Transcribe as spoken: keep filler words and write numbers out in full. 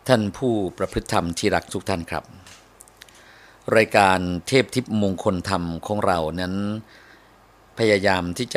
ท่านผู้ประพฤติธรรมที่รักทุกท่านครับรายการเทพทิพย์มงคลธรรมของเรานั้นพยายามที่จะ